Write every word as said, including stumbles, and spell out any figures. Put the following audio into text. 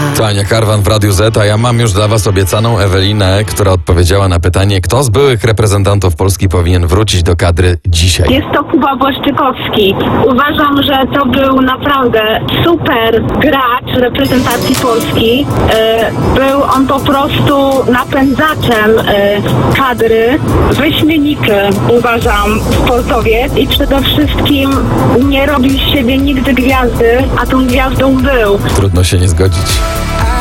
To Ania Karwan w Radiu Z, a ja mam już dla was obiecaną Ewelinę, która odpowiedziała na pytanie, kto z byłych reprezentantów Polski powinien wrócić do kadry dzisiaj. Jest to Kuba Błaszczykowski. Uważam, że to był naprawdę super gracz reprezentacji Polski. E, Był on po prostu napędzaczem e, kadry. Wyśmienity, uważam, sportowiec i przede wszystkim nie robił z siebie nigdy gwiazdy, a tą gwiazdą był. Trudno się nie zgodzić.